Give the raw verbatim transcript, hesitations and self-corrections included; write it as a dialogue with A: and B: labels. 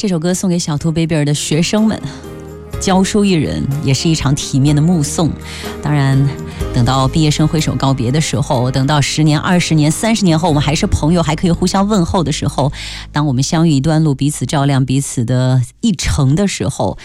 A: 这首歌送给小兔贝贝尔的学生们，教书育人也是一场体面的目送。当然等到毕业生挥手告别的时候，等到十年二十年三十年后我们还是朋友，还可以互相问候的时候，当我们相遇一段路，彼此照亮彼此的一程的时候，